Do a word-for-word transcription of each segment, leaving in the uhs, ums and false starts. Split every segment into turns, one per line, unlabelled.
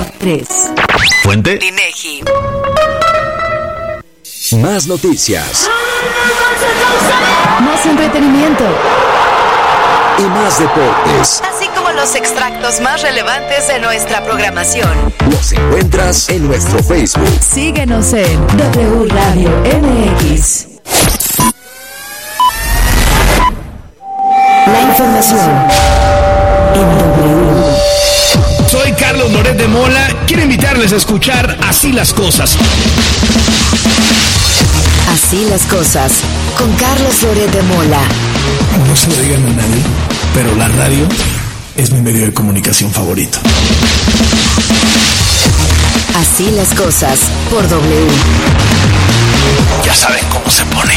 tres.
Fuente:
INEGI.
Más noticias.
Más entretenimiento.
Y más deportes.
Así como los extractos más relevantes de nuestra programación.
Los encuentras en nuestro Facebook.
Síguenos en W Radio M X. La información en W.
Soy Carlos Loret de Mola. Quiero invitarles a escuchar Así las Cosas.
Así las cosas, con Carlos Loret de Mola.
No se lo digan a nadie, pero la radio es mi medio de comunicación favorito.
Así las cosas, por W.
Ya saben cómo se pone.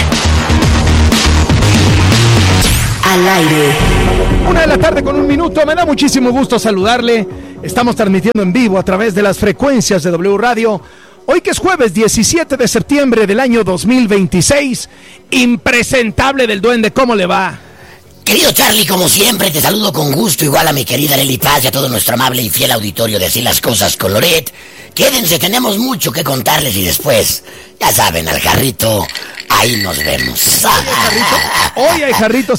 Al aire.
Una de la tarde con un minuto. Me da muchísimo gusto saludarle. Estamos transmitiendo en vivo a través de las frecuencias de W Radio. Hoy que es jueves diecisiete de septiembre del año dos mil veintiséis. Impresentable del Duende, ¿cómo le va?
Querido Charlie, como siempre, te saludo con gusto, igual a mi querida Lely Paz y a todo nuestro amable y fiel auditorio de Así las Cosas con Loret. Quédense, tenemos mucho que contarles y después, ya saben, al jarrito, ahí nos vemos.
Hoy hay jarritos.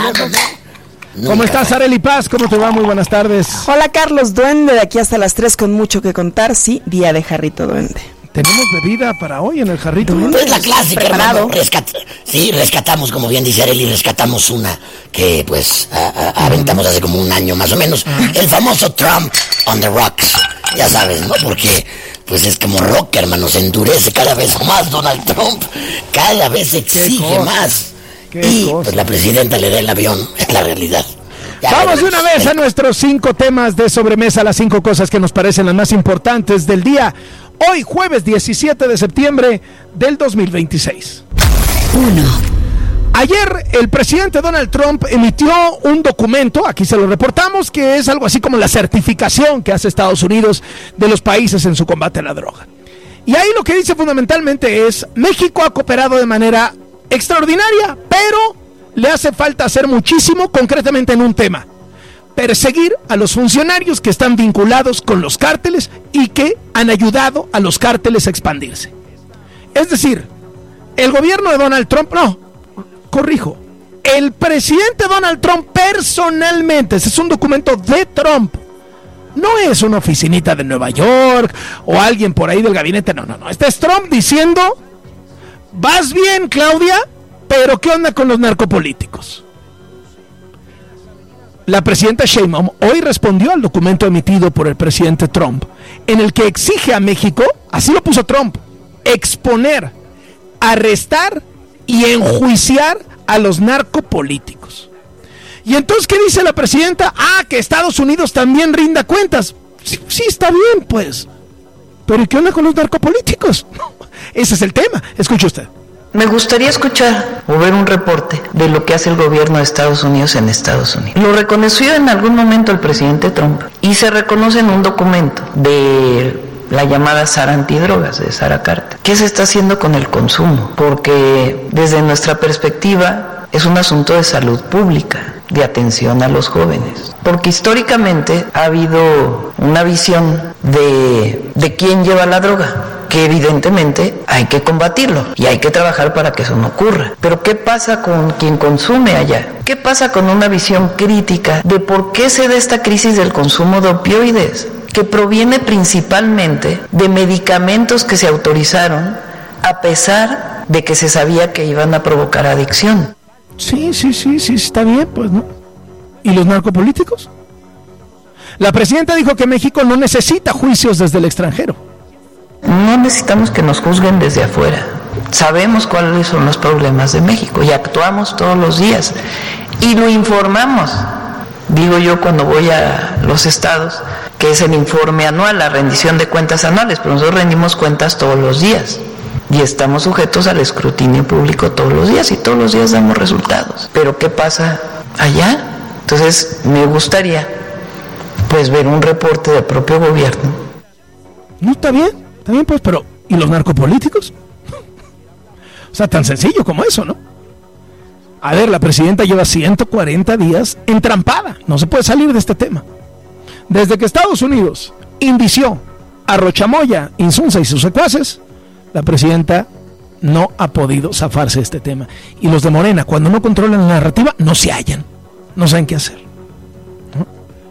¿Cómo estás, Arely Paz? ¿Cómo te va? Muy buenas tardes.
Hola, Carlos Duende, de aquí hasta las tres con mucho que contar. Sí, día de jarrito Duende.
Tenemos bebida para hoy en el jarrito.
Pues la clásica,
preparado.
hermano. Rescat sí, rescatamos, como bien dice Arely, rescatamos una que pues a, a, aventamos hace como un año más o menos. El famoso Trump on the Rocks. Ya sabes, ¿no? Porque pues es como rock, hermano, se endurece cada vez más Donald Trump. Cada vez exige más. Y cosa? Pues la presidenta le da el avión, es la realidad. Ya
Vamos de una vez a nuestros cinco temas de sobremesa, las cinco cosas que nos parecen las más importantes del día. Hoy, jueves diecisiete de septiembre del dos mil veintiséis.
Uno.
Ayer el presidente Donald Trump emitió un documento, aquí se lo reportamos, que es algo así como la certificación que hace Estados Unidos de los países en su combate a la droga. Y ahí lo que dice fundamentalmente es: México ha cooperado de manera extraordinaria, pero le hace falta hacer muchísimo, concretamente en un tema: perseguir a los funcionarios que están vinculados con los cárteles y que han ayudado a los cárteles a expandirse. Es decir, el gobierno de Donald Trump, no, corrijo, el presidente Donald Trump personalmente, ese es un documento de Trump, no es una oficinita de Nueva York o alguien por ahí del gabinete, no, no, no, este es Trump diciendo: vas bien, Claudia, pero ¿qué onda con los narcopolíticos? La presidenta Sheinbaum hoy respondió al documento emitido por el presidente Trump, en el que exige a México, así lo puso Trump, exponer, arrestar y enjuiciar a los narcopolíticos. Y entonces, ¿qué dice la presidenta? Ah, que Estados Unidos también rinda cuentas. Sí, sí, está bien, pues. Pero ¿y qué onda con los narcopolíticos? Ese es el tema. Escuche usted.
Me gustaría escuchar o ver un reporte de lo que hace el gobierno de Estados Unidos en Estados Unidos. Lo reconoció en algún momento el presidente Trump y se reconoce en un documento de la llamada Sara Antidrogas, de Sara Carter. ¿Qué se está haciendo con el consumo? Porque desde nuestra perspectiva es un asunto de salud pública, de atención a los jóvenes. Porque históricamente ha habido una visión de, de quién lleva la droga, que evidentemente hay que combatirlo y hay que trabajar para que eso no ocurra. Pero ¿qué pasa con quien consume allá? ¿Qué pasa con una visión crítica de por qué se da esta crisis del consumo de opioides, que proviene principalmente de medicamentos que se autorizaron a pesar de que se sabía que iban a provocar adicción?
Sí, sí, sí, sí, está bien, pues, ¿no? ¿Y los narcopolíticos? La presidenta dijo que México no necesita juicios desde el extranjero.
No necesitamos que nos juzguen desde afuera. Sabemos cuáles son los problemas de México y actuamos todos los días y lo informamos. Digo yo cuando voy a los estados, que es el informe anual, la rendición de cuentas anuales, pero nosotros rendimos cuentas todos los días y estamos sujetos al escrutinio público todos los días y todos los días damos resultados. Pero ¿qué pasa allá? Entonces me gustaría pues ver un reporte del propio gobierno.
No, está bien, está bien, pues, pero ¿y los narcopolíticos? O sea, tan sencillo como eso, ¿no? A ver, la presidenta lleva ciento cuarenta días entrampada, no se puede salir de este tema. Desde que Estados Unidos indició a Rochamoya, Insunza y sus secuaces, la presidenta no ha podido zafarse de este tema. Y los de Morena, cuando no controlan la narrativa, no se hallan, no saben qué hacer, ¿no?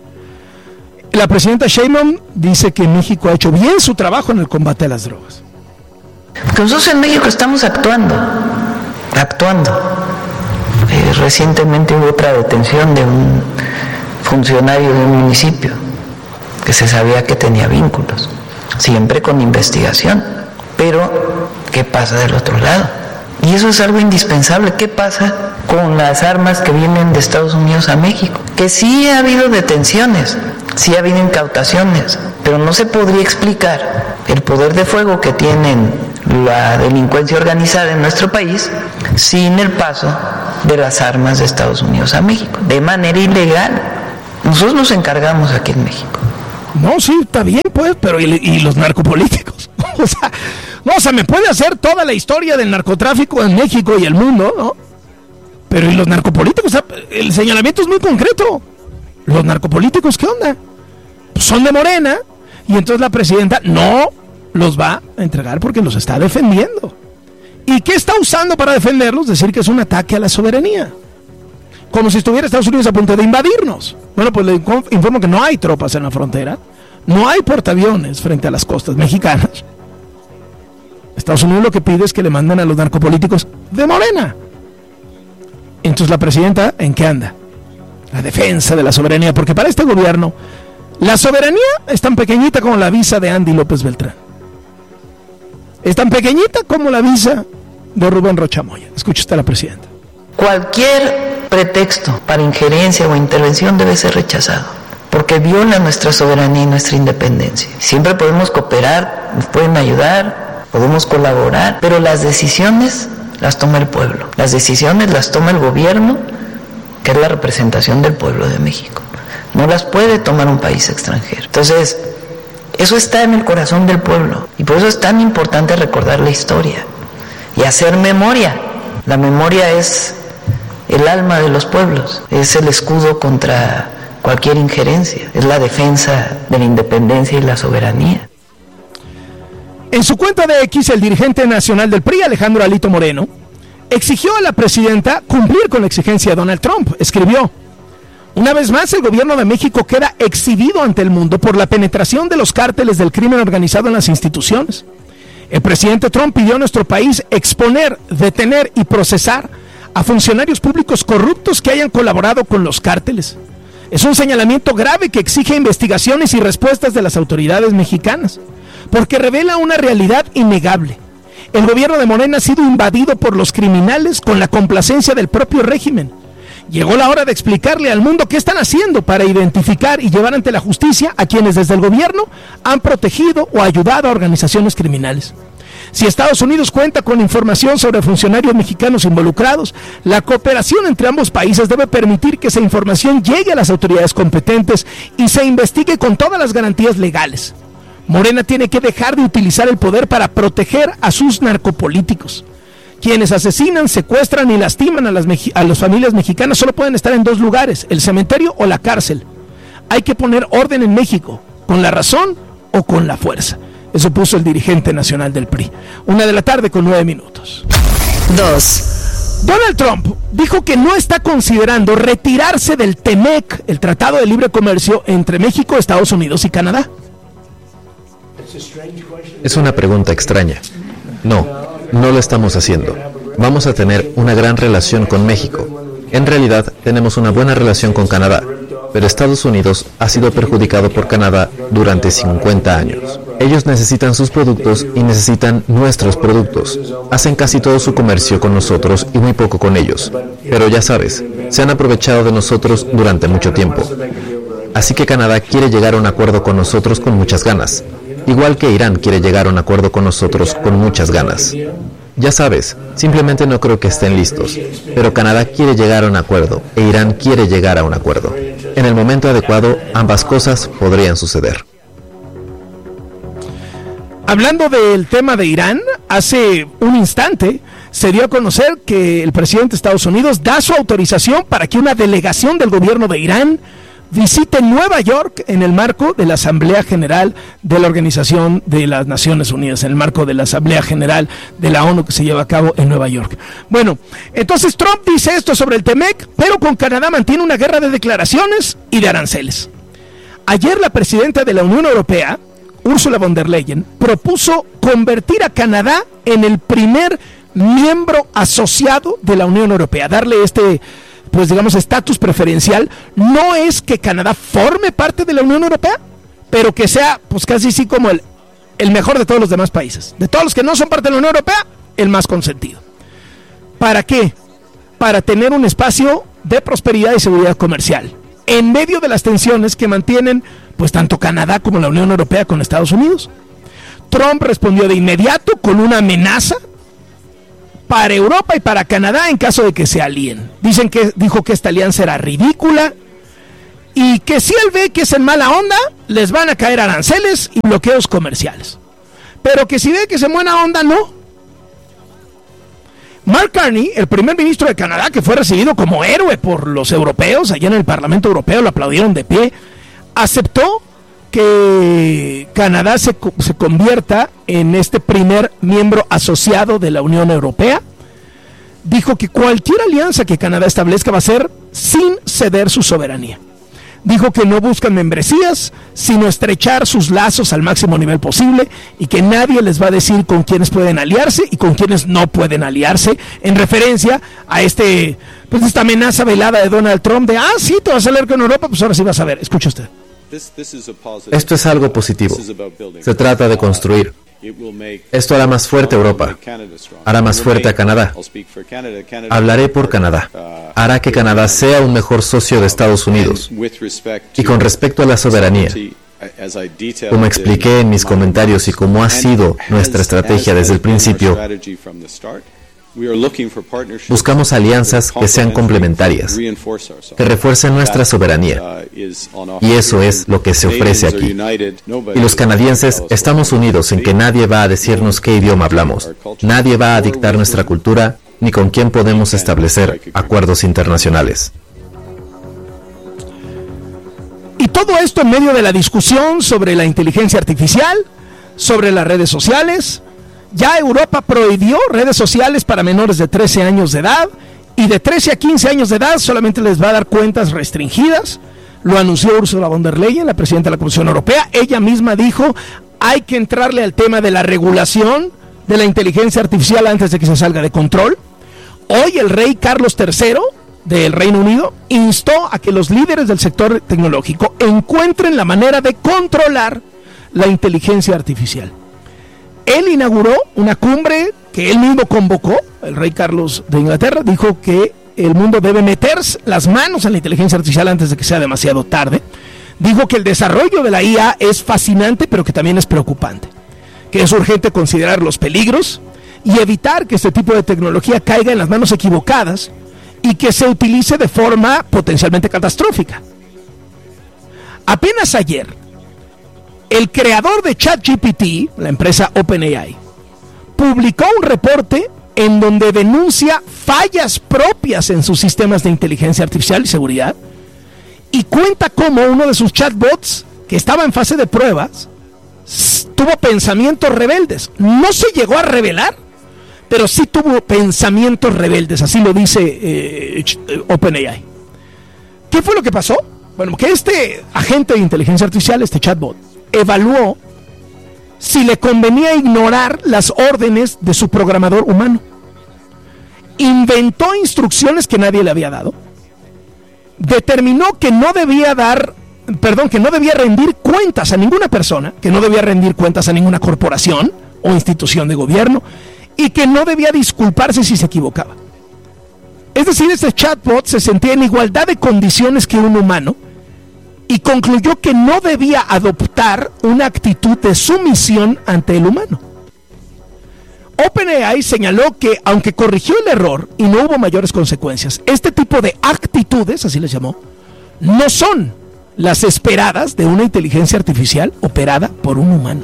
La presidenta Sheinbaum dice que México ha hecho bien su trabajo en el combate a las drogas.
Porque nosotros en México estamos actuando, actuando. Eh, recientemente hubo otra detención de un funcionario de un municipio que se sabía que tenía vínculos, siempre con investigación. Pero, ¿qué pasa del otro lado? Y eso es algo indispensable. ¿Qué pasa con las armas que vienen de Estados Unidos a México? Que sí ha habido detenciones, sí ha habido incautaciones, pero no se podría explicar el poder de fuego que tienen la delincuencia organizada en nuestro país sin el paso de las armas de Estados Unidos a México, de manera ilegal. Nosotros nos encargamos aquí en México.
No, sí, está bien, pues, pero ¿y, y los narcopolíticos? O sea, no, o sea, me puede hacer toda la historia del narcotráfico en México y el mundo, ¿no? Pero ¿y los narcopolíticos? O sea, el señalamiento es muy concreto. ¿Los narcopolíticos qué onda? Pues son de Morena, y entonces la presidenta no los va a entregar porque los está defendiendo. ¿Y qué está usando para defenderlos? Decir que es un ataque a la soberanía. Como si estuviera Estados Unidos a punto de invadirnos. Bueno, pues le informo que no hay tropas en la frontera, no hay portaaviones frente a las costas mexicanas. Estados Unidos lo que pide es que le manden a los narcopolíticos de Morena. Entonces la presidenta, ¿en qué anda? La defensa de la soberanía, porque para este gobierno la soberanía es tan pequeñita como la visa de Andy López Beltrán. Es tan pequeñita como la visa de Rubén Rochamoya. Escucha usted a la presidenta.
Cualquier pretexto para injerencia o intervención debe ser rechazado, porque viola nuestra soberanía y nuestra independencia. Siempre podemos cooperar, nos pueden ayudar, podemos colaborar, pero las decisiones las toma el pueblo. Las decisiones las toma el gobierno, que es la representación del pueblo de México. No las puede tomar un país extranjero. Entonces, eso está en el corazón del pueblo, y por eso es tan importante recordar la historia y hacer memoria. La memoria es el alma de los pueblos, es el escudo contra cualquier injerencia, es la defensa de la independencia y la soberanía.
En su cuenta de X, el dirigente nacional del P R I, Alejandro Alito Moreno, exigió a la presidenta cumplir con la exigencia de Donald Trump. Escribió: una vez más, el gobierno de México queda exhibido ante el mundo por la penetración de los cárteles del crimen organizado en las instituciones. El presidente Trump pidió a nuestro país exponer, detener y procesar a funcionarios públicos corruptos que hayan colaborado con los cárteles. Es un señalamiento grave que exige investigaciones y respuestas de las autoridades mexicanas, porque revela una realidad innegable. El gobierno de Morena ha sido invadido por los criminales con la complacencia del propio régimen. Llegó la hora de explicarle al mundo qué están haciendo para identificar y llevar ante la justicia a quienes desde el gobierno han protegido o ayudado a organizaciones criminales. Si Estados Unidos cuenta con información sobre funcionarios mexicanos involucrados, la cooperación entre ambos países debe permitir que esa información llegue a las autoridades competentes y se investigue con todas las garantías legales. Morena tiene que dejar de utilizar el poder para proteger a sus narcopolíticos. Quienes asesinan, secuestran y lastiman a las, a las familias mexicanas solo pueden estar en dos lugares: el cementerio o la cárcel. Hay que poner orden en México, con la razón o con la fuerza. Eso puso el dirigente nacional del P R I. Una de la tarde con nueve minutos.
Dos.
Donald Trump dijo que no está considerando retirarse del T M E C, el Tratado de Libre Comercio entre México, Estados Unidos y Canadá.
Es una pregunta extraña. No, no lo estamos haciendo. Vamos a tener una gran relación con México. En realidad, tenemos una buena relación con Canadá, pero Estados Unidos ha sido perjudicado por Canadá durante cincuenta años. Ellos necesitan sus productos y necesitan nuestros productos. Hacen casi todo su comercio con nosotros y muy poco con ellos. Pero ya sabes, se han aprovechado de nosotros durante mucho tiempo. Así que Canadá quiere llegar a un acuerdo con nosotros con muchas ganas. Igual que Irán quiere llegar a un acuerdo con nosotros con muchas ganas. Ya sabes, simplemente no creo que estén listos, pero Canadá quiere llegar a un acuerdo e Irán quiere llegar a un acuerdo. En el momento adecuado, ambas cosas podrían suceder.
Hablando del tema de Irán, hace un instante se dio a conocer que el presidente de Estados Unidos da su autorización para que una delegación del gobierno de Irán visite Nueva York en el marco de la Asamblea General de la Organización de las Naciones Unidas, en el marco de la Asamblea General de la ONU que se lleva a cabo en Nueva York. Bueno, entonces Trump dice esto sobre el T-M E C, pero con Canadá mantiene una guerra de declaraciones y de aranceles. Ayer la presidenta de la Unión Europea, Ursula von der Leyen, propuso convertir a Canadá en el primer miembro asociado de la Unión Europea, darle este, pues digamos, estatus preferencial. No es que Canadá forme parte de la Unión Europea, pero que sea, pues casi sí como el, el mejor de todos los demás países. De todos los que no son parte de la Unión Europea, el más consentido. ¿Para qué? Para tener un espacio de prosperidad y seguridad comercial, en medio de las tensiones que mantienen, pues tanto Canadá como la Unión Europea con Estados Unidos. Trump respondió de inmediato con una amenaza para Europa y para Canadá en caso de que se alíen. Dicen que dijo que esta alianza era ridícula y que si él ve que es en mala onda, les van a caer aranceles y bloqueos comerciales. Pero que si ve que es en buena onda, no. Mark Carney, el primer ministro de Canadá, que fue recibido como héroe por los europeos, allá en el Parlamento Europeo, lo aplaudieron de pie, aceptó que Canadá se, se convierta en este primer miembro asociado de la Unión Europea. Dijo que cualquier alianza que Canadá establezca va a ser sin ceder su soberanía. Dijo que no buscan membresías, sino estrechar sus lazos al máximo nivel posible y que nadie les va a decir con quiénes pueden aliarse y con quiénes no pueden aliarse, en referencia a este, pues esta amenaza velada de Donald Trump de, ah, sí, te vas a aliar con Europa, pues ahora sí vas a ver. Escucha usted.
Esto es algo positivo. Se trata de construir. Esto hará más fuerte a Europa, hará más fuerte a Canadá. Hablaré por Canadá. Hará que Canadá sea un mejor socio de Estados Unidos. Y con respecto a la soberanía, como expliqué en mis comentarios y como ha sido nuestra estrategia desde el principio, buscamos alianzas que sean complementarias, que refuercen nuestra soberanía, y eso es lo que se ofrece aquí. Y los canadienses estamos unidos en que nadie va a decirnos qué idioma hablamos, nadie va a dictar nuestra cultura, ni con quién podemos establecer acuerdos internacionales.
Y todo esto en medio de la discusión sobre la inteligencia artificial, sobre las redes sociales. Ya Europa prohibió redes sociales para menores de trece años de edad, y de trece a quince años de edad solamente les va a dar cuentas restringidas. Lo anunció Ursula von der Leyen, la presidenta de la Comisión Europea. Ella misma dijo, hay que entrarle al tema de la regulación de la inteligencia artificial antes de que se salga de control. Hoy el rey Carlos tercero del Reino Unido instó a que los líderes del sector tecnológico encuentren la manera de controlar la inteligencia artificial. Él inauguró una cumbre que él mismo convocó, el rey Carlos de Inglaterra, dijo que el mundo debe meter las manos en la inteligencia artificial antes de que sea demasiado tarde. Dijo que el desarrollo de la I A es fascinante, pero que también es preocupante, que es urgente considerar los peligros y evitar que este tipo de tecnología caiga en las manos equivocadas y que se utilice de forma potencialmente catastrófica. Apenas ayer, el creador de ChatGPT, la empresa OpenAI, publicó un reporte en donde denuncia fallas propias en sus sistemas de inteligencia artificial y seguridad, y cuenta cómo uno de sus chatbots, que estaba en fase de pruebas, tuvo pensamientos rebeldes. No se llegó a revelar, pero sí tuvo pensamientos rebeldes, así lo dice eh, OpenAI. ¿Qué fue lo que pasó? Bueno, que este agente de inteligencia artificial, este chatbot, evaluó si le convenía ignorar las órdenes de su programador humano. Inventó instrucciones que nadie le había dado. Determinó que no debía dar, perdón, que no debía rendir cuentas a ninguna persona, que no debía rendir cuentas a ninguna corporación o institución de gobierno, y que no debía disculparse si se equivocaba. Es decir, este chatbot se sentía en igualdad de condiciones que un humano, y concluyó que no debía adoptar una actitud de sumisión ante el humano. OpenAI señaló que, aunque corrigió el error y no hubo mayores consecuencias, este tipo de actitudes, así les llamó, no son las esperadas de una inteligencia artificial operada por un humano.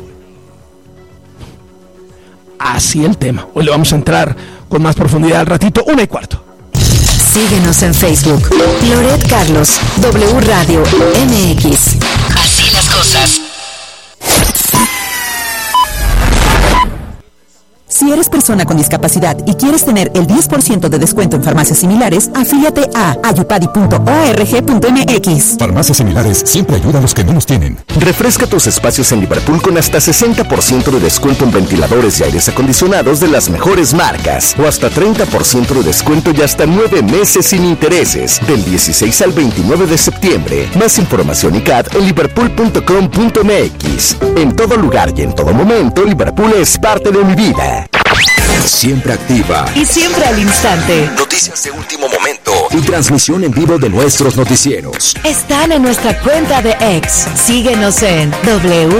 Así el tema. Hoy le vamos a entrar con más profundidad al ratito, una y cuarto.
Síguenos en Facebook. Loret Carlos, W Radio M X.
Así las cosas.
Si eres persona con discapacidad y quieres tener el diez por ciento de descuento en farmacias similares, afíliate a ayupadi punto org punto m x.
Farmacias similares siempre ayudan a los que no los tienen.
Refresca tus espacios en Liverpool con hasta sesenta por ciento de descuento en ventiladores y aires acondicionados de las mejores marcas. O hasta treinta por ciento de descuento y hasta nueve meses sin intereses. Del dieciséis al veintinueve de septiembre. Más información y C A D en liverpool punto com punto m x. En todo lugar y en todo momento, Liverpool es parte de mi vida.
Siempre activa
Y siempre al instante.
Noticias de último momento y transmisión en vivo de nuestros noticieros.
Están en nuestra cuenta de X. Síguenos en W.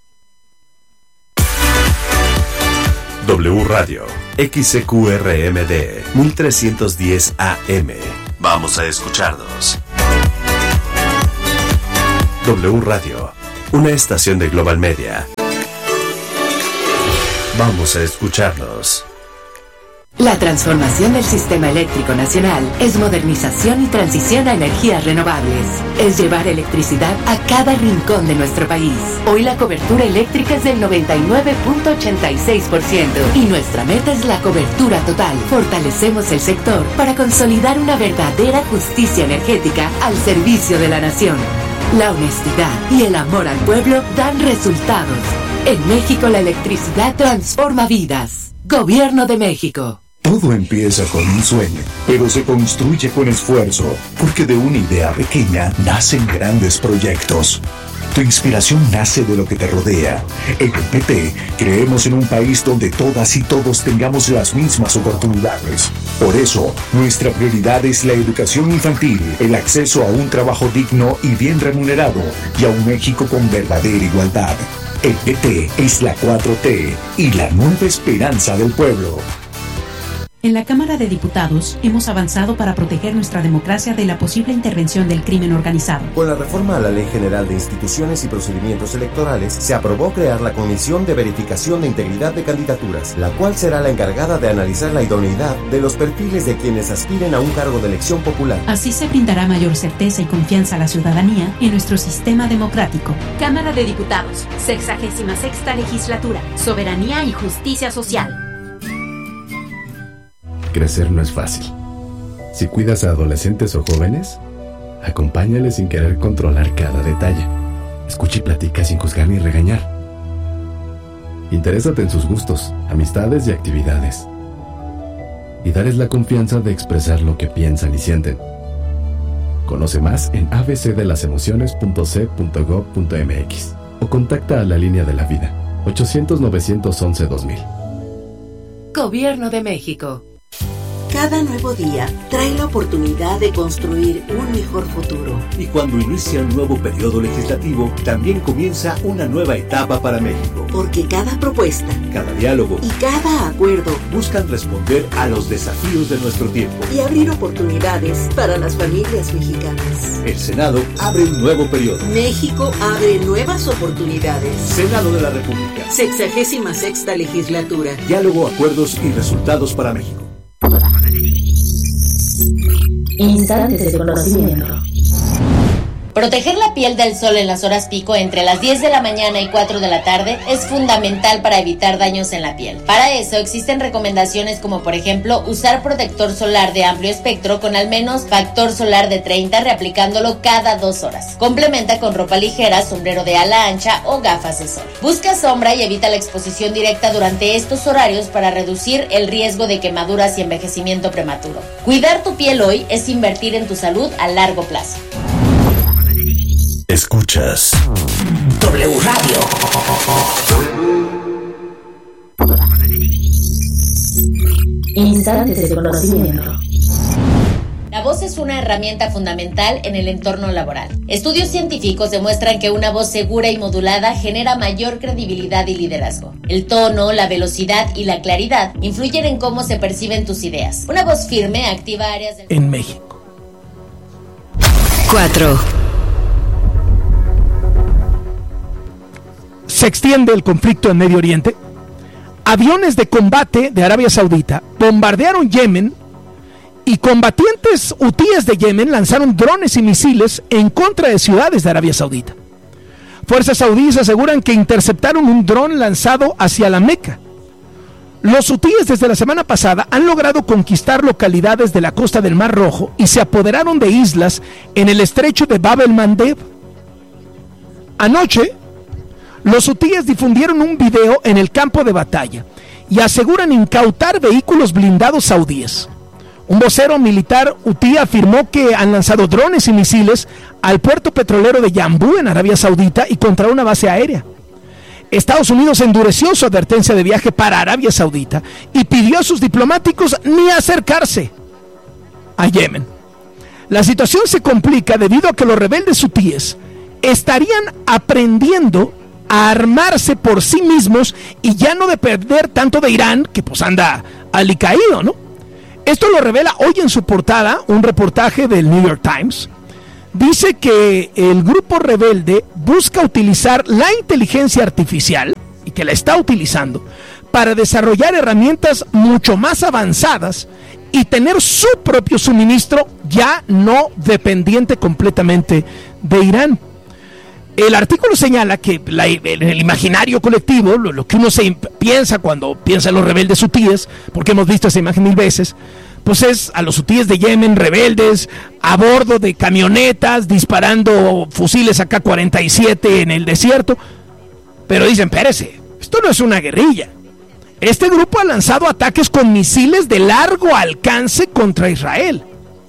W Radio, X C Q R M D, mil trescientos diez A M. Vamos a escucharnos. W Radio, una estación de Global Media. Vamos a escucharnos.
La transformación del sistema eléctrico nacional es modernización y transición a energías renovables. Es llevar electricidad a cada rincón de nuestro país. Hoy la cobertura eléctrica es del noventa y nueve punto ochenta y seis por ciento y nuestra meta es la cobertura total. Fortalecemos el sector para consolidar una verdadera justicia energética al servicio de la nación. La honestidad y el amor al pueblo dan resultados. En México la electricidad transforma vidas. Gobierno de México.
Todo empieza con un sueño, pero se construye con esfuerzo, porque de una idea pequeña nacen grandes proyectos. Tu inspiración nace de lo que te rodea. En el P T creemos en un país donde todas y todos tengamos las mismas oportunidades. Por eso, nuestra prioridad es la educación infantil, el acceso a un trabajo digno y bien remunerado, y a un México con verdadera igualdad. El P T es la cuatro T y la nueva esperanza del pueblo.
En la Cámara de Diputados hemos avanzado para proteger nuestra democracia de la posible intervención del crimen organizado.
Con la reforma a la Ley General de Instituciones y Procedimientos Electorales, se aprobó crear la Comisión de Verificación de Integridad de Candidaturas, la cual será la encargada de analizar la idoneidad de los perfiles de quienes aspiren a un cargo de elección popular.
Así se brindará mayor certeza y confianza a la ciudadanía en nuestro sistema democrático.
Cámara de Diputados, sexagésima sexta legislatura, soberanía y justicia social.
Crecer no es fácil. Si cuidas a adolescentes o jóvenes, acompáñales sin querer controlar cada detalle. Escucha y platica sin juzgar ni regañar. Interésate en sus gustos, amistades y actividades. Y darles la confianza de expresar lo que piensan y sienten. Conoce más en a b c de las emociones punto c punto gob punto m x o contacta a la Línea de la Vida ochocientos novecientos once dos mil.
Gobierno de México.
Cada nuevo día trae la oportunidad de construir un mejor futuro.
Y cuando inicia un nuevo periodo legislativo, también comienza una nueva etapa para México.
Porque cada propuesta,
cada diálogo
y cada acuerdo
buscan responder a los desafíos de nuestro tiempo
y abrir oportunidades para las familias mexicanas.
El Senado abre un nuevo periodo.
México abre nuevas oportunidades.
Senado de la República.
Sexagésima sexta legislatura.
Diálogo, acuerdos y resultados para México.
Instantes de conocimiento.
Proteger la piel del sol en las horas pico entre las diez de la mañana y cuatro de la tarde es fundamental para evitar daños en la piel. Para eso existen recomendaciones como por ejemplo usar protector solar de amplio espectro con al menos factor solar de treinta reaplicándolo cada dos horas. Complementa con ropa ligera, sombrero de ala ancha o gafas de sol. Busca sombra y evita la exposición directa durante estos horarios para reducir el riesgo de quemaduras y envejecimiento prematuro. Cuidar tu piel hoy es invertir en tu salud a largo plazo.
Escuchas
W Radio. Instantes de conocimiento.
La voz es una herramienta fundamental en el entorno laboral. Estudios científicos demuestran que una voz segura y modulada genera mayor credibilidad y liderazgo. El tono, la velocidad y la claridad influyen en cómo se perciben tus ideas. Una voz firme activa áreas del...
En México.
cuatro.
Se extiende el conflicto en Medio Oriente. Aviones de combate de Arabia Saudita bombardearon Yemen Y combatientes hutíes de Yemen lanzaron drones y misiles en contra de ciudades de Arabia Saudita. Fuerzas saudíes aseguran que interceptaron un dron lanzado hacia la Meca. Los hutíes desde la semana pasada han logrado conquistar localidades de la costa del Mar Rojo y se apoderaron de islas en el estrecho de Bab el-Mandeb. Anoche, los hutíes difundieron un video en el campo de batalla y aseguran incautar vehículos blindados saudíes. Un vocero militar hutí afirmó que han lanzado drones y misiles al puerto petrolero de Yambú en Arabia Saudita y contra una base aérea. Estados Unidos endureció su advertencia de viaje para Arabia Saudita y pidió a sus diplomáticos ni acercarse a Yemen. La situación se complica debido a que los rebeldes hutíes estarían aprendiendo a armarse por sí mismos y ya no depender tanto de Irán, que pues anda alicaído, ¿no? Esto lo revela hoy en su portada un reportaje del New York Times. Dice que el grupo rebelde busca utilizar la inteligencia artificial, y que la está utilizando, para desarrollar herramientas mucho más avanzadas y tener su propio suministro ya no dependiente completamente de Irán. El artículo señala que la, en el imaginario colectivo, lo, lo que uno se piensa cuando piensa en los rebeldes hutíes, porque hemos visto esa imagen mil veces, pues es a los hutíes de Yemen, rebeldes, a bordo de camionetas, disparando fusiles A K cuarenta y siete en el desierto. Pero dicen, espérese, esto no es una guerrilla. Este grupo ha lanzado ataques con misiles de largo alcance contra Israel.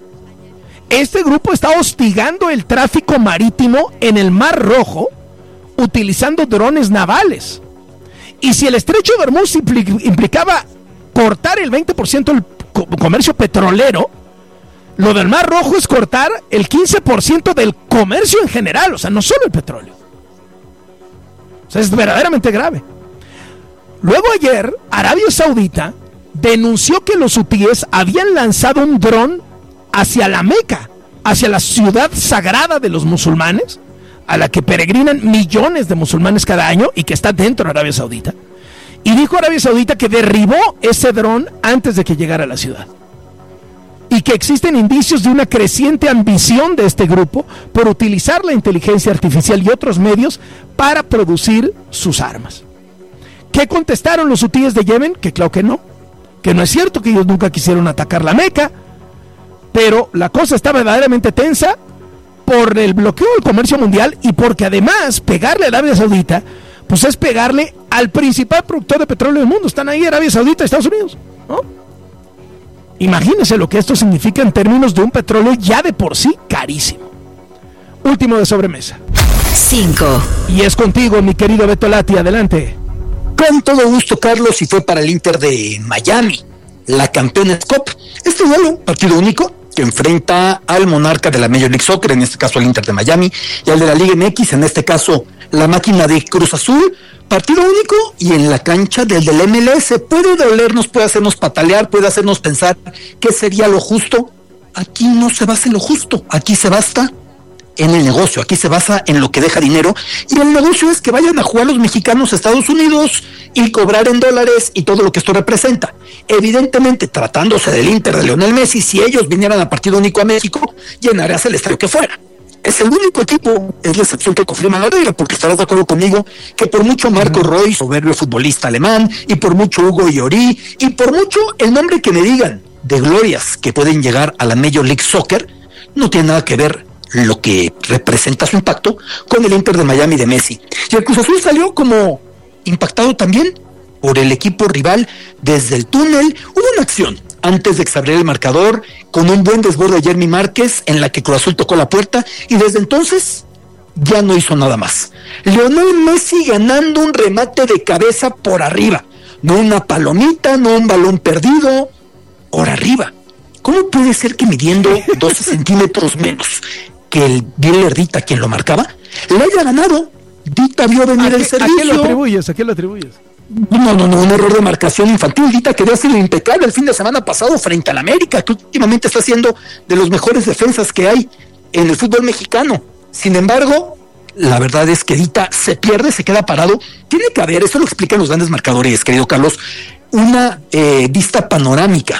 Este grupo está hostigando el tráfico marítimo en el Mar Rojo, utilizando drones navales. Y si el estrecho de Hormuz implicaba cortar el veinte por ciento del comercio petrolero, lo del Mar Rojo es cortar el quince por ciento del comercio en general, o sea, no solo el petróleo. O sea, es verdaderamente grave. Luego ayer, Arabia Saudita denunció que los hutíes habían lanzado un dron hacia la Meca, hacia la ciudad sagrada de los musulmanes, a la que peregrinan millones de musulmanes cada año y que está dentro de Arabia Saudita. Y dijo Arabia Saudita que derribó ese dron antes de que llegara a la ciudad. Y que existen indicios de una creciente ambición de este grupo por utilizar la inteligencia artificial y otros medios para producir sus armas. ¿Qué contestaron los hutíes de Yemen? Que claro que no, que no es cierto, que ellos nunca quisieron atacar la Meca, pero la cosa está verdaderamente tensa por el bloqueo del comercio mundial y porque además pegarle a Arabia Saudita pues es pegarle al principal productor de petróleo del mundo. Están ahí Arabia Saudita y Estados Unidos, ¿no? Imagínense lo que esto significa en términos de un petróleo ya de por sí carísimo. Último de sobremesa.
cinco.
Y es contigo, mi querido Beto Lati, adelante.
Con todo gusto, Carlos, y fue para el Inter de Miami, la campeona Cup. Este duelo, partido único, que enfrenta al monarca de la Major League Soccer, en este caso al Inter de Miami, y al de la Liga M X, en este caso la máquina de Cruz Azul. Partido único y en la cancha del del M L S. Puede dolernos, puede hacernos patalear, puede hacernos pensar qué sería lo justo. Aquí no se basa en lo justo, aquí se basa en el negocio, aquí se basa en lo que deja dinero, y el negocio es que vayan a jugar los mexicanos a Estados Unidos y cobrar en dólares y todo lo que esto representa. Evidentemente, tratándose del Inter de Lionel Messi, si ellos vinieran a partido único a México, llenarías el estadio que fuera. Es el único equipo, es la excepción que confirma la regla, porque estarás de acuerdo conmigo que por mucho Marco Roy, soberbio futbolista alemán, y por mucho Hugo Llorí, y por mucho el nombre que me digan de glorias que pueden llegar a la Major League Soccer, no tiene nada que ver lo que representa su impacto con el Inter de Miami de Messi. Y el Cruz Azul salió como impactado también por el equipo rival desde el túnel. Hubo una acción antes de que se abriera el marcador con un buen desborde de Jeremy Márquez en la que Cruz Azul tocó la puerta y desde entonces ya no hizo nada más. Lionel Messi ganando un remate de cabeza por arriba, no una palomita, no un balón perdido, por arriba. ¿Cómo puede ser que midiendo doce centímetros menos que el Bieler Dita, quien lo marcaba, le haya ganado? Dita vio venir el servicio.
¿A qué lo atribuyes? ¿A qué lo atribuyes?
No, no, no, un error de marcación infantil. Dita que había sido impecable el fin de semana pasado frente al América, que últimamente está siendo de los mejores defensas que hay en el fútbol mexicano. Sin embargo, la verdad es que Dita se pierde, se queda parado. Tiene que haber, eso lo explican los grandes marcadores, querido Carlos, una eh, vista panorámica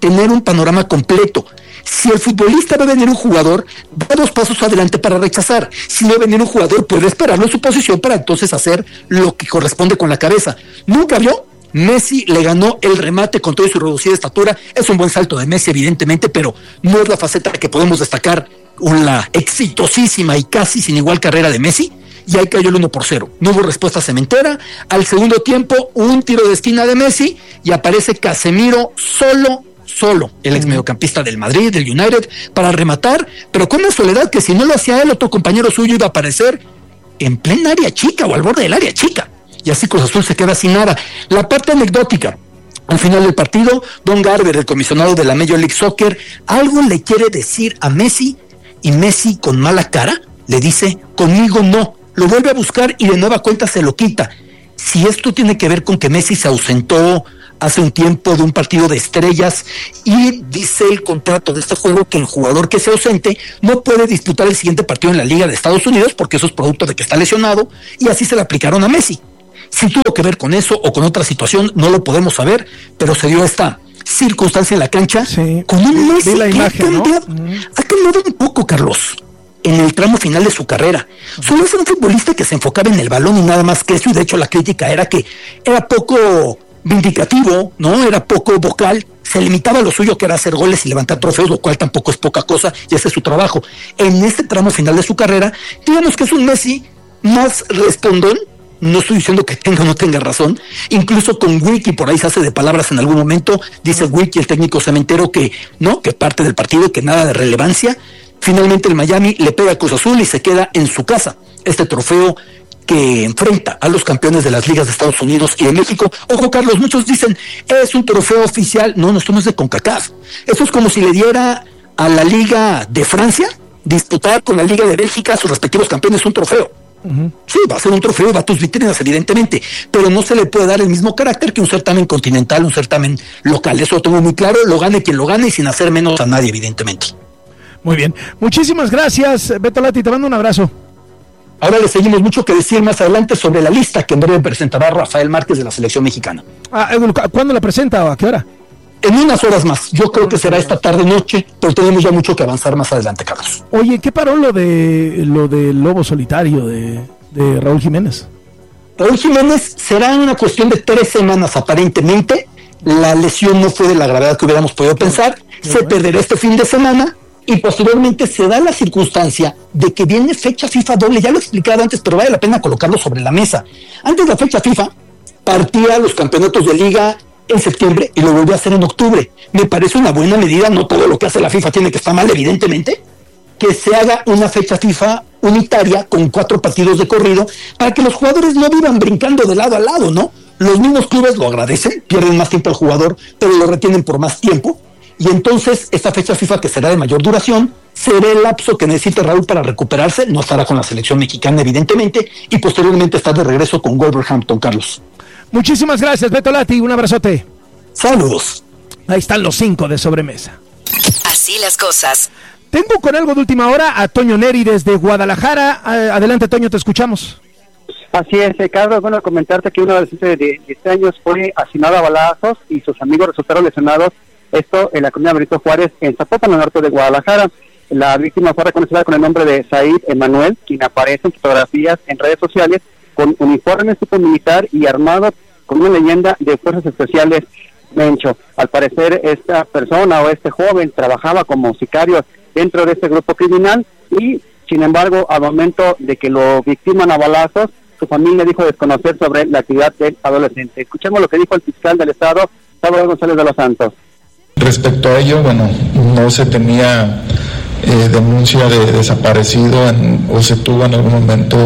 tener un panorama completo. Si el futbolista va a venir un jugador, da dos pasos adelante para rechazar. Si no va a venir un jugador, puede esperarlo en su posición para entonces hacer lo que corresponde con la cabeza. ¿Nunca vio? Messi le ganó el remate con toda su reducida estatura. Es un buen salto de Messi, evidentemente, pero no es la faceta que podemos destacar una exitosísima y casi sin igual carrera de Messi. Y ahí cayó el uno por cero. No hubo respuesta cementera. Al segundo tiempo, un tiro de esquina de Messi y aparece Casemiro solo, solo, el ex mediocampista del Madrid, del United, para rematar, pero con una soledad que si no lo hacía él, otro compañero suyo iba a aparecer en plena área chica o al borde del área chica. Y así Cruz Azul se queda sin nada. La parte anecdótica. Al final del partido, Don Garber, el comisionado de la Major League Soccer, algo le quiere decir a Messi y Messi con mala cara le dice, conmigo no. Lo vuelve a buscar y de nueva cuenta se lo quita. Si esto tiene que ver con que Messi se ausentó hace un tiempo de un partido de estrellas y dice el contrato de este juego que el jugador que se ausente no puede disputar el siguiente partido en la Liga de Estados Unidos porque eso es producto de que está lesionado y así se le aplicaron a Messi. Si tuvo que ver con eso o con otra situación, no lo podemos saber, pero se dio esta circunstancia en la cancha sí. con un Messi que imagen, ha, cambiado, ¿no? ha cambiado un poco, Carlos, en el tramo final de su carrera. Solo es un futbolista que se enfocaba en el balón y nada más que eso, y de hecho la crítica era que era poco vindicativo, ¿no? Era poco vocal, se limitaba a lo suyo que era hacer goles y levantar trofeos, lo cual tampoco es poca cosa, y ese es su trabajo. En este tramo final de su carrera, digamos que es un Messi más respondón. No estoy diciendo que tenga o no tenga razón, incluso con Wiki por ahí se hace de palabras en algún momento, dice Wiki, el técnico cementero, que no, que parte del partido, que nada de relevancia. Finalmente el Miami le pega a Cruz Azul y se queda en su casa este trofeo que enfrenta a los campeones de las ligas de Estados Unidos y de México. Ojo, Carlos, muchos dicen, es un trofeo oficial. No, no, esto no es de CONCACAF. Esto es como si le diera a la Liga de Francia disputar con la Liga de Bélgica a sus respectivos campeones un trofeo. Uh-huh. Sí, va a ser un trofeo y va a tus vitrinas, evidentemente, pero no se le puede dar el mismo carácter que un certamen continental, un certamen local. Eso lo tengo muy claro, lo gane quien lo gane y sin hacer menos a nadie, evidentemente.
Muy bien, muchísimas gracias, Beto Lati, te mando un abrazo.
Ahora le seguimos mucho que decir más adelante sobre la lista que en breve presentará Rafael Márquez de la selección mexicana.
Ah, ¿cuándo la presenta o a qué hora?
En unas horas más, yo creo que será esta tarde noche, pero tenemos ya mucho que avanzar más adelante, Carlos.
Oye, ¿qué paró lo de lo del lobo solitario de, de Raúl Jiménez?
Raúl Jiménez será una cuestión de tres semanas aparentemente. La lesión no fue de la gravedad que hubiéramos podido pensar. Se bueno. perderá este fin de semana y posteriormente se da la circunstancia de que viene fecha FIFA doble. Ya lo he explicado antes, pero vale la pena colocarlo sobre la mesa. Antes de la fecha FIFA partía los campeonatos de liga en septiembre y lo volvió a hacer en octubre. Me parece una buena medida, no todo lo que hace la FIFA tiene que estar mal, evidentemente, que se haga una fecha FIFA unitaria con cuatro partidos de corrido para que los jugadores no vivan brincando de lado a lado, ¿no? Los mismos clubes lo agradecen, pierden más tiempo al jugador, pero lo retienen por más tiempo, y entonces esta fecha FIFA, que será de mayor duración, será el lapso que necesite Raúl para recuperarse, no estará con la selección mexicana evidentemente, y posteriormente estar de regreso con Wolverhampton, Carlos.
Muchísimas gracias, Beto Lati, un abrazote.
Saludos.
Ahí están los cinco de sobremesa.
Así las cosas.
Tengo con algo de última hora a Toño Neri desde Guadalajara. Adelante, Toño, te escuchamos.
Así es, Carlos, bueno, comentarte que un adolescente de diecisiete años fue asesinado a balazos y sus amigos resultaron lesionados, esto en la comunidad Benito Juárez, en Zapopan, al norte de Guadalajara. La víctima fue reconocida con el nombre de Said Emanuel, quien aparece en fotografías en redes sociales con uniforme tipo militar y armado con una leyenda de Fuerzas Especiales Mencho. Al parecer, esta persona o este joven trabajaba como sicario dentro de este grupo criminal y, sin embargo, al momento de que lo victiman a balazos, su familia dijo desconocer sobre la actividad del adolescente. Escuchemos lo que dijo el fiscal del Estado, Salvador González de los Santos.
Respecto a ello, bueno, no se tenía eh, denuncia de desaparecido en, o se tuvo en algún momento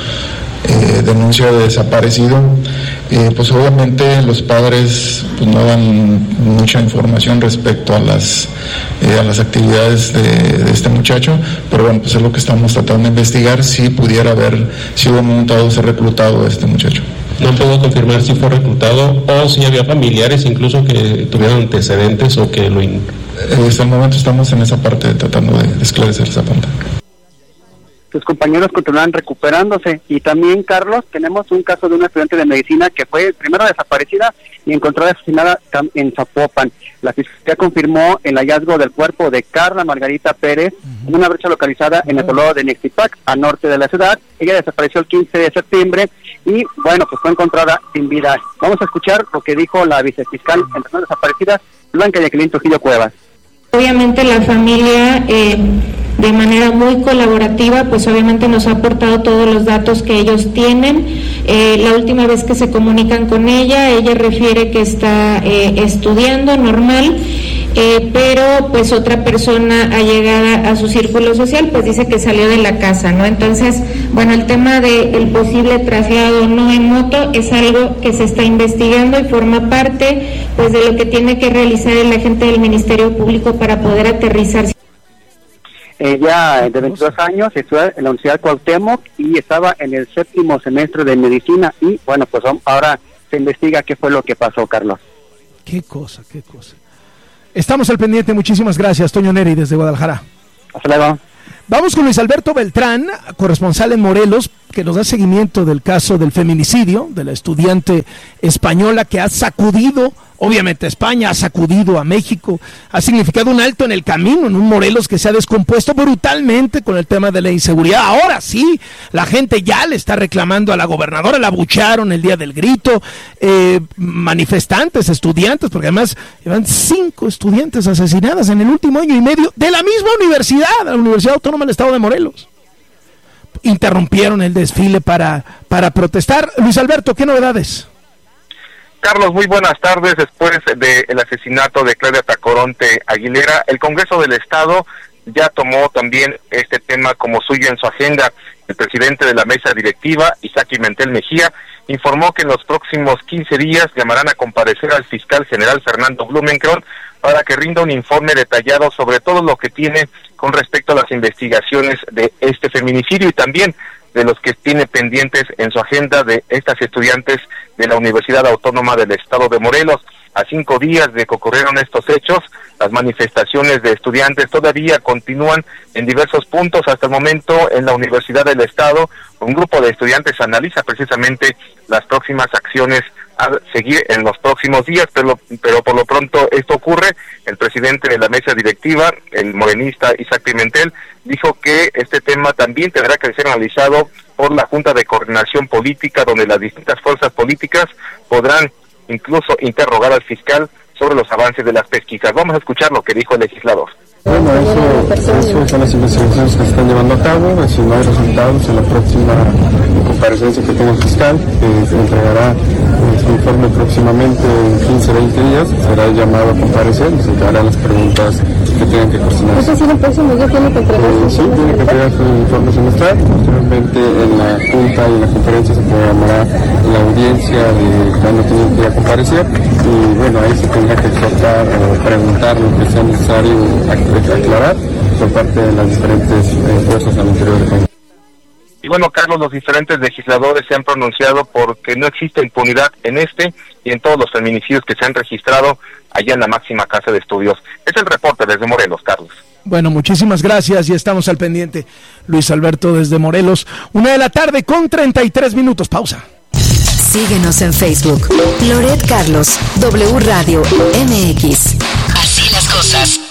eh, denuncia de desaparecido. Eh, pues obviamente los padres pues, no dan mucha información respecto a las eh, a las actividades de, de este muchacho, pero bueno, pues es lo que estamos tratando de investigar, si pudiera haber sido montado o ser reclutado a este muchacho.
No puedo confirmar si fue reclutado o si había familiares incluso que tuvieron antecedentes o que lo... In...
Eh, hasta el momento estamos en esa parte tratando de, de esclarecer esa parte.
sus compañeros continúan recuperándose. Y también, Carlos, tenemos un caso de una estudiante de medicina que fue primero desaparecida y encontrada asesinada en Zapopan. La fiscalía confirmó el hallazgo del cuerpo de Carla Margarita Pérez uh-huh. en una brecha localizada uh-huh. en el poblado de Nexipac, al norte de la ciudad. Ella desapareció el quince de septiembre y, bueno, pues fue encontrada sin vida. Vamos a escuchar lo que dijo la vicefiscal en personas desaparecidas, Blanca Jacqueline Trujillo Cuevas.
Obviamente la familia, eh, de manera muy colaborativa, pues obviamente nos ha aportado todos los datos que ellos tienen. Eh, la última vez que se comunican con ella, ella refiere que está eh, estudiando normal, eh, pero pues otra persona allegada a su círculo social, pues dice que salió de la casa, ¿no? Entonces, bueno, el tema del posible traslado no en moto es algo que se está investigando y forma parte, pues, de lo que tiene que realizar el agente del Ministerio Público para poder aterrizar.
Ella, de veintidós años, estudia en la Universidad Cuauhtémoc y estaba en el séptimo semestre de medicina y, bueno, pues ahora se investiga qué fue lo que pasó, Carlos.
Qué cosa, qué cosa. Estamos al pendiente, muchísimas gracias, Toño Neri, desde Guadalajara.
Hasta luego.
Vamos con Luis Alberto Beltrán, corresponsal en Morelos, que nos da seguimiento del caso del feminicidio de la estudiante española que ha sacudido, obviamente a España, ha sacudido a México, ha significado un alto en el camino, en un Morelos que se ha descompuesto brutalmente con el tema de la inseguridad. Ahora sí, la gente ya le está reclamando a la gobernadora, la abuchearon el día del grito, eh, manifestantes, estudiantes, porque además llevan cinco estudiantes asesinadas en el último año y medio de la misma universidad, la Universidad Autónoma del Estado de Morelos. Interrumpieron el desfile para, para protestar. Luis Alberto, ¿qué novedades?
Carlos, muy buenas tardes. Después del asesinato de Claudia Tacoronte Aguilera, el Congreso del Estado ya tomó también este tema como suyo en su agenda. El presidente de la mesa directiva, Isaac Pimentel Mejía, informó que en los próximos quince días llamarán a comparecer al fiscal general Fernando Blumenkron para que rinda un informe detallado sobre todo lo que tiene con respecto a las investigaciones de este feminicidio y también de los que tiene pendientes en su agenda de estas estudiantes de la Universidad Autónoma del Estado de Morelos. A cinco días de que ocurrieron estos hechos, las manifestaciones de estudiantes todavía continúan en diversos puntos. Hasta el momento, en la Universidad del Estado, un grupo de estudiantes analiza precisamente las próximas acciones a seguir en los próximos días, pero, pero por lo pronto esto ocurre. El presidente de la mesa directiva, el morenista Isaac Pimentel, dijo que este tema también tendrá que ser analizado por la Junta de Coordinación Política, donde las distintas fuerzas políticas podrán incluso interrogar al fiscal sobre los avances de las pesquisas. Vamos a escuchar lo que dijo el legislador.
Bueno, eso, eso son las investigaciones que se están llevando a cabo. Si no hay resultados, en la próxima comparecencia que tenga el fiscal, que se entregará su informe próximamente en quince a veinte días, será llamado a comparecer y se harán las preguntas que tengan que cuestionar.
¿Es decir, el próximo día tiene que entregar
eh, Sí, tiene que entregar su informe semestral. Posteriormente, en la junta y en la conferencia se programará la audiencia de cuando tienen que ir a comparecer y, bueno, ahí se tendrá que exhortar o preguntar lo que sea necesario aclarar por parte de las diferentes eh, fuerzas al interior del país.
Y bueno, Carlos, los diferentes legisladores se han pronunciado porque no existe impunidad en este y en todos los feminicidios que se han registrado allá en la máxima casa de estudios. Es el reporte desde Morelos, Carlos.
Bueno, muchísimas gracias y estamos al pendiente. Luis Alberto desde Morelos, una de la tarde con treinta y tres minutos, pausa.
Síguenos en Facebook, Loret Carlos, W Radio M X. Así las cosas.